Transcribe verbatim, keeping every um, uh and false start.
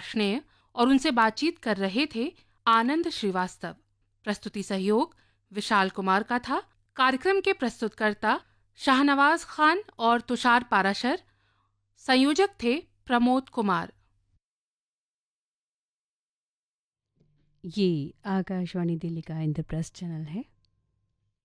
वार्ष्णेय और उनसे बातचीत कर रहे थे आनंद श्रीवास्तव। प्रस्तुति सहयोग विशाल कुमार का था। कार्यक्रम के प्रस्तुतकर्ता शाहनवाज खान और तुषार पाराशर। संयोजक थे प्रमोद कुमार। ये आकाशवाणी दिल्ली का इंद्रप्रस्थ चैनल है।